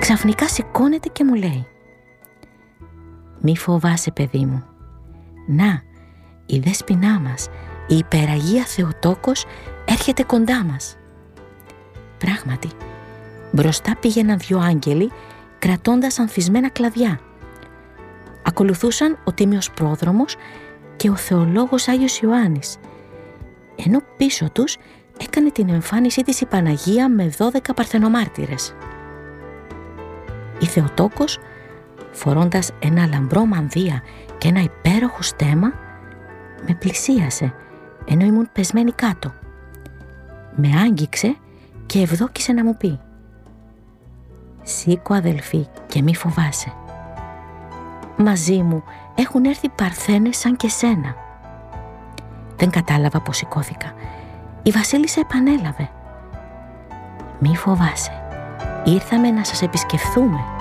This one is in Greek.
Ξαφνικά σηκώνεται και μου λέει: «Μη φοβάσαι, παιδί μου. Να, η δέσποινά μας, η υπεραγία Θεοτόκος, έρχεται κοντά μας». Πράγματι, μπροστά πήγαιναν 2 άγγελοι κρατώντας ανθισμένα κλαδιά. Ακολουθούσαν ο τίμιος πρόδρομος και ο θεολόγος Άγιος Ιωάννης, ενώ πίσω τους έκανε την εμφάνισή της η Παναγία με 12 παρθενομάρτυρες. Η Θεοτόκος, φορώντας ένα λαμπρό μανδύα και ένα υπέροχο στέμμα, με πλησίασε ενώ ήμουν πεσμένη κάτω. Με άγγιξε και ευδόκησε να μου πει: «Σήκω, αδελφή, και μη φοβάσαι. Μαζί μου έχουν έρθει παρθένες σαν και σένα». Δεν κατάλαβα πως σηκώθηκα. Η βασίλισσα επανέλαβε: «Μη φοβάσαι. Ήρθαμε να σας επισκεφθούμε».